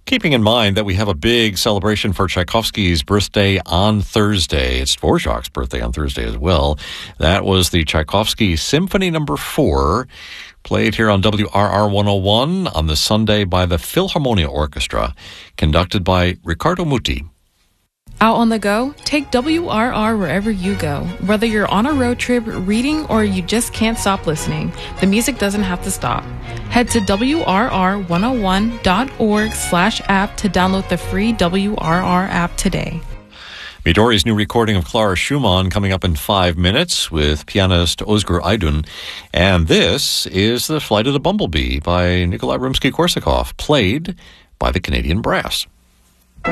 Keeping in mind that we have a big celebration for Tchaikovsky's birthday on Thursday. It's Dvorak's birthday on Thursday as well. That was the Tchaikovsky Symphony No. 4, played here on WRR 101 on the Sunday by the Philharmonia Orchestra, conducted by Riccardo Muti. Out on the go? Take WRR wherever you go. Whether you're on a road trip, reading, or you just can't stop listening, the music doesn't have to stop. Head to WRR101.org/app to download the free WRR app today. Midori's new recording of Clara Schumann coming up in 5 minutes with pianist Özgür Aydın. And this is The Flight of the Bumblebee by Nikolai Rimsky-Korsakov, played by the Canadian Brass.